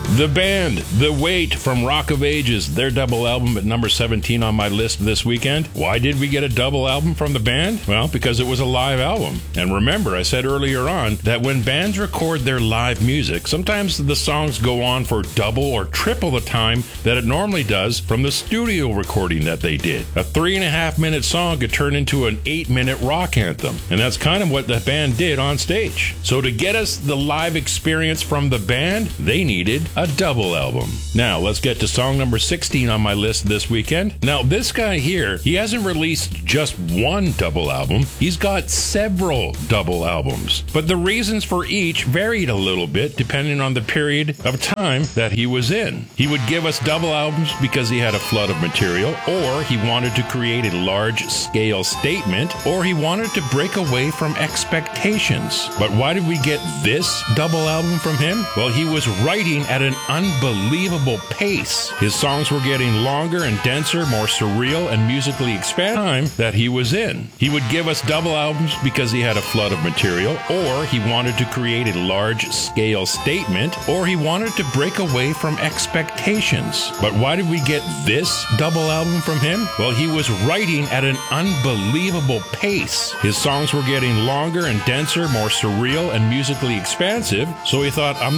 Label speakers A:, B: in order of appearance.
A: The band, The Wait from Rock of Ages, their double album at number 17 on my list this weekend. Why did we get a double album from the band? Well, because it was a live album. And remember, I said earlier on that when bands record their live music, sometimes the songs go on for double or triple the time that it normally does from the studio recording that they did. A 3.5-minute song could turn into an 8-minute rock anthem. And that's kind of what the band did on stage. So to get us the live experience from the band, they needed a double album. Now, let's get to song number 16 on my list this weekend. Now, this guy here, he hasn't released just one double album. He's got several double albums. But the reasons for each varied a little bit depending on the period of time that he was in. He would give us double albums because he had a flood of material, or he wanted to create a large-scale statement, or he wanted to break away from expectations. But why did we get this double album from him? Well, he was writing at an unbelievable pace. His songs were getting longer and denser, more surreal and musically expansive time that he was in. He would give us double albums because he had a flood of material, or he wanted to create a large-scale statement, or he wanted to break away from expectations. But why did we get this double album from him? Well, he was writing at an unbelievable pace. His songs were getting longer and denser, more surreal and musically expansive, so he thought, I'm